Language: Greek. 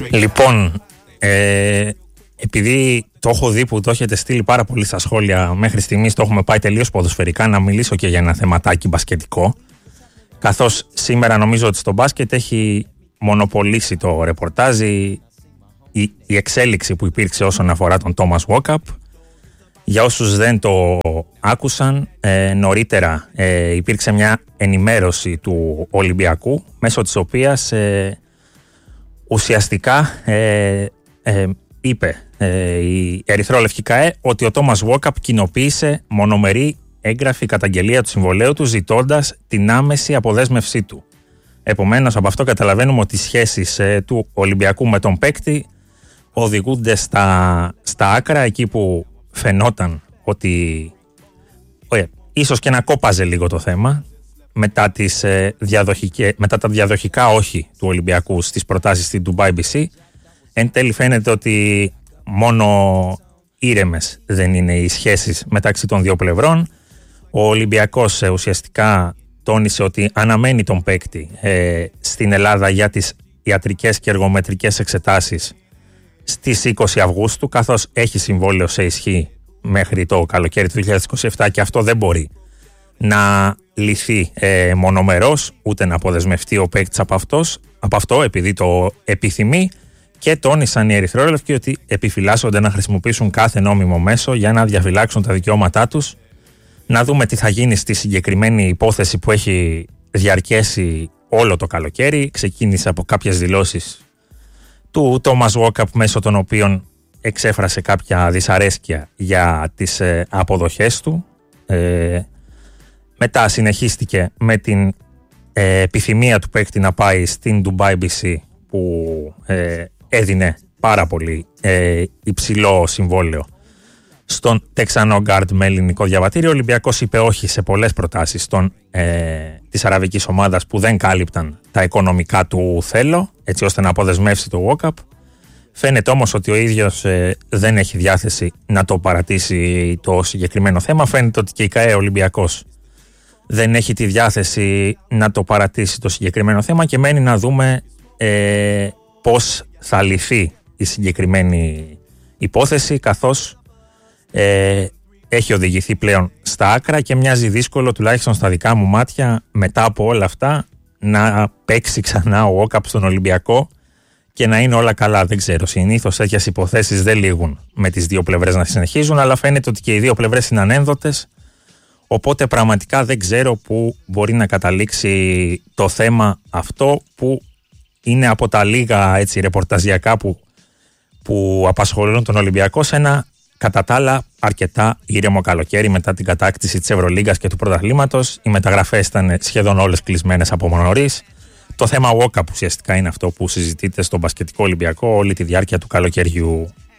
Λοιπόν, επειδή το έχω δει που το έχετε στείλει πάρα πολύ στα σχόλια, μέχρι στιγμής το έχουμε πάει τελείως ποδοσφαιρικά, να μιλήσω και για ένα θεματάκι μπασκετικό. Καθώς σήμερα νομίζω ότι στο μπάσκετ έχει μονοπολίσει το ρεπορτάζ η εξέλιξη που υπήρξε όσον αφορά τον Τόμας Walkup. Για όσους δεν το άκουσαν, νωρίτερα υπήρξε μια ενημέρωση του Ολυμπιακού, μέσω της οποίας ουσιαστικά είπε η Ερυθρόλευκη ΚΑΕ ότι ο Τόμας Walkup κοινοποίησε μονομερή έγγραφη καταγγελία του συμβολαίου του, ζητώντας την άμεση αποδέσμευσή του. Επομένως, από αυτό καταλαβαίνουμε ότι οι σχέσεις του Ολυμπιακού με τον παίκτη οδηγούνται στα άκρα, εκεί που φαινόταν ότι ίσως και να κόπαζε λίγο το θέμα μετά τα διαδοχικά όχι του Ολυμπιακού στις προτάσεις στην Dubai BC. Εν τέλει φαίνεται ότι μόνο ήρεμες δεν είναι οι σχέσεις μεταξύ των δύο πλευρών. Ο Ολυμπιακός ουσιαστικά τόνισε ότι αναμένει τον παίκτη στην Ελλάδα για τις ιατρικές και εργομετρικές εξετάσεις στις 20 Αυγούστου, καθώς έχει συμβόλαιο σε ισχύ μέχρι το καλοκαίρι του 2027 και αυτό δεν μπορεί να λυθεί μονομερός, ούτε να αποδεσμευτεί ο παίκτης από αυτό επειδή το επιθυμεί, και τόνισαν οι Ερυθρόλευκοι ότι επιφυλάσσονται να χρησιμοποιήσουν κάθε νόμιμο μέσο για να διαφυλάξουν τα δικαιώματά τους. Να δούμε τι θα γίνει στη συγκεκριμένη υπόθεση που έχει διαρκέσει όλο το καλοκαίρι. Ξεκίνησε από κάποιες δηλώσεις του Τόμας Walkup, μέσω των οποίων εξέφρασε κάποια δυσαρέσκεια για τις αποδοχές του. Μετά συνεχίστηκε με την επιθυμία του παίκτη να πάει στην Dubai BC, που έδινε πάρα πολύ υψηλό συμβόλαιο στον Τεξανό γκάρντ με ελληνικό διαβατήριο. Ο Ολυμπιακός είπε όχι σε πολλές προτάσεις της αραβικής ομάδας που δεν κάλυπταν τα οικονομικά του θέλω, έτσι ώστε να αποδεσμεύσει το Walkup. Φαίνεται όμως ότι ο ίδιος δεν έχει διάθεση να το παρατήσει το συγκεκριμένο θέμα. Φαίνεται ότι και η ΚΑΕ Ολυμπιακός δεν έχει τη διάθεση να το παρατήσει το συγκεκριμένο θέμα και μένει να δούμε πώς θα λυθεί η συγκεκριμένη υπόθεση, καθώς έχει οδηγηθεί πλέον στα άκρα και μοιάζει δύσκολο, τουλάχιστον στα δικά μου μάτια, μετά από όλα αυτά να παίξει ξανά ο Walkup στον Ολυμπιακό και να είναι όλα καλά. Δεν ξέρω, συνήθως τέτοιες υποθέσεις δεν λήγουν με τις δύο πλευρές να συνεχίζουν, αλλά φαίνεται ότι και οι δύο πλευρές είναι ανένδοτες, οπότε πραγματικά δεν ξέρω πού μπορεί να καταλήξει το θέμα αυτό, που είναι από τα λίγα έτσι ρεπορταζιακά που απασχολούν τον Ολυμπιακό σε ένα κατά τα άλλα αρκετά ήρεμο καλοκαίρι μετά την κατάκτηση της Ευρωλίγκας και του πρωταθλήματος. Οι μεταγραφές ήταν σχεδόν όλες κλεισμένες από νωρίς. Το θέμα Walkup ουσιαστικά είναι αυτό που συζητείται στον μπασκετικό Ολυμπιακό όλη τη διάρκεια του καλοκαιριού.